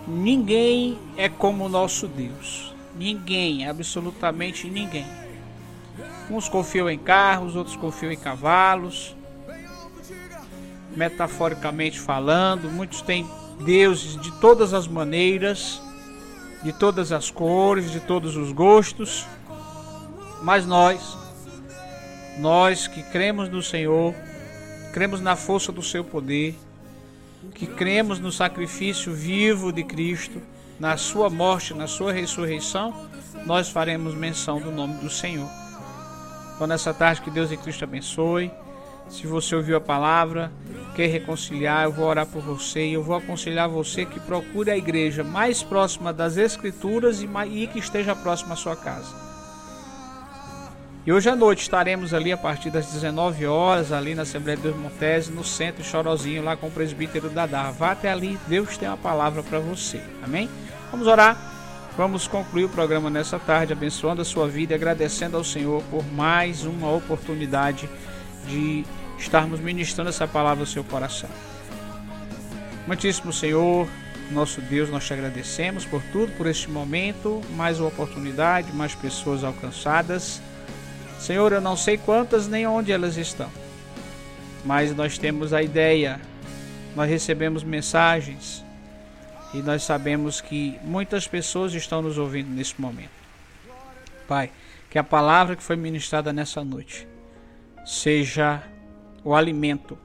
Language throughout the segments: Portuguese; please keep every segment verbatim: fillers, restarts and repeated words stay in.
Ninguém é como o nosso Deus. Ninguém, absolutamente ninguém. Uns confiam em carros, outros confiam em cavalos. Metaforicamente falando, muitos têm deuses de todas as maneiras, de todas as cores, de todos os gostos. Mas nós, nós que cremos no Senhor, cremos na força do seu poder, que cremos no sacrifício vivo de Cristo, na sua morte, na sua ressurreição, nós faremos menção do nome do Senhor. Então nessa tarde que Deus e Cristo abençoe. Se você ouviu a palavra, quer reconciliar, eu vou orar por você e eu vou aconselhar você que procure a igreja mais próxima das Escrituras e, e que esteja próxima à sua casa. E hoje à noite estaremos ali a partir das dezenove horas, ali na Assembleia de Deus Montese, no centro Chorozinho, lá com o presbítero Dadá. Vá até ali, Deus tem uma palavra para você. Amém? Vamos orar, vamos concluir o programa nessa tarde, abençoando a sua vida e agradecendo ao Senhor por mais uma oportunidade de estarmos ministrando essa palavra ao seu coração. Muitíssimo Senhor, nosso Deus, nós te agradecemos por tudo, por este momento, mais uma oportunidade, mais pessoas alcançadas. Senhor, eu não sei quantas nem onde elas estão, mas nós temos a ideia, nós recebemos mensagens e nós sabemos que muitas pessoas estão nos ouvindo nesse momento. Pai, que a palavra que foi ministrada nessa noite seja o alimento,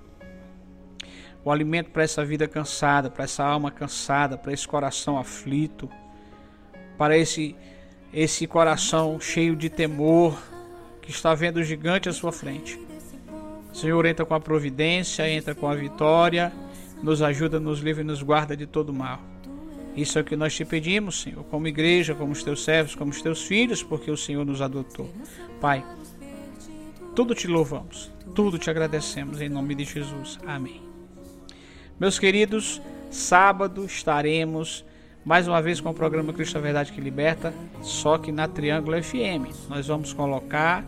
o alimento para essa vida cansada, para essa alma cansada, para esse coração aflito, para esse, esse coração cheio de temor, que está vendo o gigante à sua frente. Senhor, entra com a providência, entra com a vitória, nos ajuda, nos livra e nos guarda de todo mal. Isso é o que nós te pedimos, Senhor, como igreja, como os teus servos, como os teus filhos, porque o Senhor nos adotou. Pai, tudo te louvamos, tudo te agradecemos, em nome de Jesus. Amém. Meus queridos, sábado estaremos mais uma vez com o programa Cristo a Verdade que Liberta, só que na Triângulo F M. Nós vamos colocar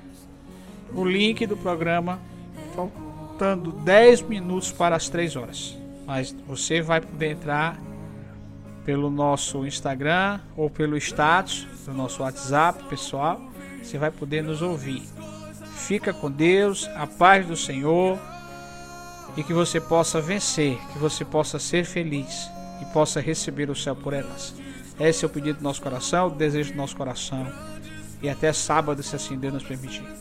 o link do programa faltando dez minutos para as três horas. Mas você vai poder entrar pelo nosso Instagram ou pelo status do nosso WhatsApp pessoal. Você vai poder nos ouvir. Fica com Deus, a paz do Senhor, e que você possa vencer, que você possa ser feliz e possa receber o céu por herança. Esse é o pedido do nosso coração, o desejo do nosso coração. E até sábado, se assim Deus nos permitir.